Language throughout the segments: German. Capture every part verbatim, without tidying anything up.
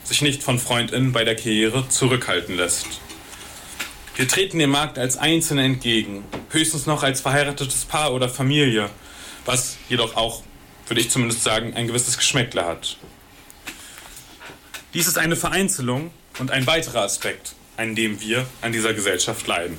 sich nicht von FreundInnen bei der Karriere zurückhalten lässt. Wir treten dem Markt als Einzelne entgegen, höchstens noch als verheiratetes Paar oder Familie, was jedoch auch, würde ich zumindest sagen, ein gewisses Geschmäckle hat. Dies ist eine Vereinzelung und ein weiterer Aspekt, an dem wir an dieser Gesellschaft leiden.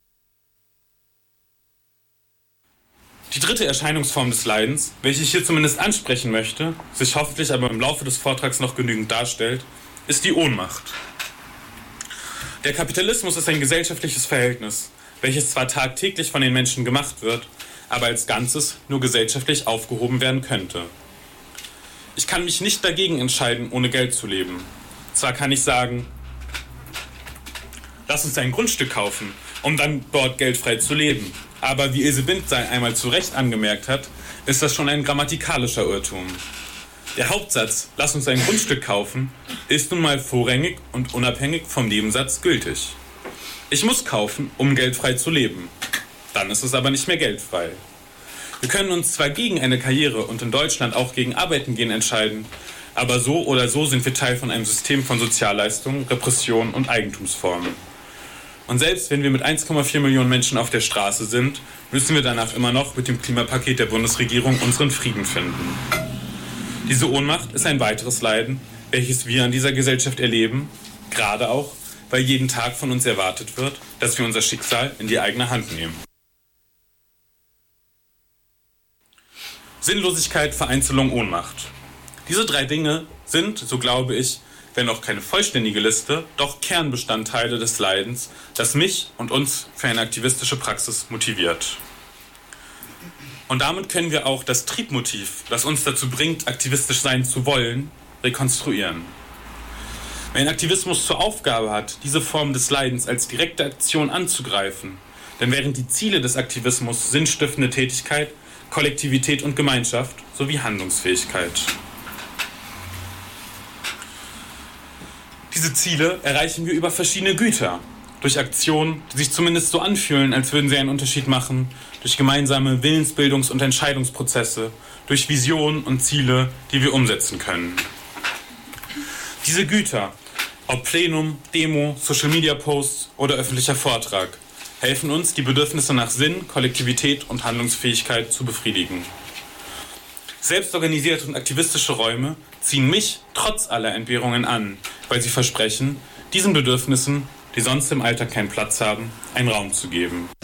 Die dritte Erscheinungsform des Leidens, welche ich hier zumindest ansprechen möchte, sich hoffentlich aber im Laufe des Vortrags noch genügend darstellt, ist die Ohnmacht. Der Kapitalismus ist ein gesellschaftliches Verhältnis, welches zwar tagtäglich von den Menschen gemacht wird, aber als Ganzes nur gesellschaftlich aufgehoben werden könnte. Ich kann mich nicht dagegen entscheiden, ohne Geld zu leben. Zwar kann ich sagen, lass uns ein Grundstück kaufen, um dann dort geldfrei zu leben. Aber wie Ilse Bindsein einmal zu Recht angemerkt hat, ist das schon ein grammatikalischer Irrtum. Der Hauptsatz, lass uns ein Grundstück kaufen, ist nun mal vorrangig und unabhängig vom Nebensatz gültig. Ich muss kaufen, um geldfrei zu leben. Dann ist es aber nicht mehr geldfrei. Wir können uns zwar gegen eine Karriere und in Deutschland auch gegen Arbeiten gehen entscheiden, aber so oder so sind wir Teil von einem System von Sozialleistungen, Repression und Eigentumsformen. Und selbst wenn wir mit eins Komma vier Millionen Menschen auf der Straße sind, müssen wir danach immer noch mit dem Klimapaket der Bundesregierung unseren Frieden finden. Diese Ohnmacht ist ein weiteres Leiden, welches wir an dieser Gesellschaft erleben, gerade auch, weil jeden Tag von uns erwartet wird, dass wir unser Schicksal in die eigene Hand nehmen. Sinnlosigkeit, Vereinzelung, Ohnmacht. Diese drei Dinge sind, so glaube ich, wenn auch keine vollständige Liste, doch Kernbestandteile des Leidens, das mich und uns für eine aktivistische Praxis motiviert. Und damit können wir auch das Triebmotiv, das uns dazu bringt, aktivistisch sein zu wollen, rekonstruieren. Wenn Aktivismus zur Aufgabe hat, diese Form des Leidens als direkte Aktion anzugreifen, dann wären die Ziele des Aktivismus sinnstiftende Tätigkeit, Kollektivität und Gemeinschaft sowie Handlungsfähigkeit. Diese Ziele erreichen wir über verschiedene Güter, durch Aktionen, die sich zumindest so anfühlen, als würden sie einen Unterschied machen, durch gemeinsame Willensbildungs- und Entscheidungsprozesse, durch Visionen und Ziele, die wir umsetzen können. Diese Güter, ob Plenum, Demo, Social-Media-Posts oder öffentlicher Vortrag, helfen uns, die Bedürfnisse nach Sinn, Kollektivität und Handlungsfähigkeit zu befriedigen. Selbstorganisierte und aktivistische Räume ziehen mich trotz aller Entbehrungen an, weil sie versprechen, diesen Bedürfnissen, die sonst im Alltag keinen Platz haben, einen Raum zu geben.